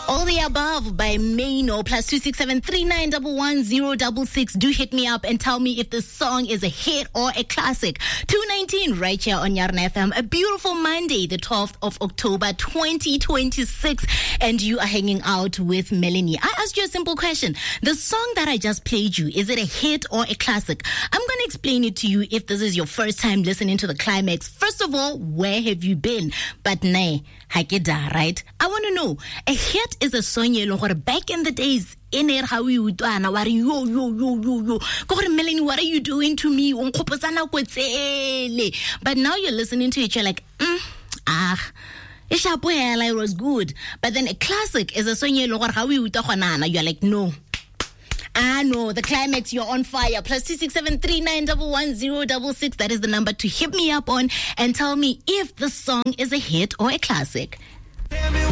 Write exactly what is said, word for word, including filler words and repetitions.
All the Above by Maino, plus two six seven three nine one one zero six six. Do hit me up and tell me if this song is a hit or a classic. two nineteen right here on Yarna F M. A beautiful Monday, the twelfth of October twenty twenty-six, and you are hanging out with Melanie. I asked you a simple question. The song that I just played you, is it a hit or a classic? I'm going to explain it to you if this is your first time listening to the climax. First of all, where have you been? But nay, hakeda, right? I want to know, a hit is a song you know back in the days. In it, how you do, and what yo yo yo yo yo. God, Melanie, what are you doing to me? But now you're listening to it, you're like, mm, ah, it was good. But then a classic is a song you know how you do, you're like, no. Ah, no, the climax, you're on fire. Plus two six seven three nine one one zero six six. That is the number to hit me up on and tell me if the song is a hit or a classic.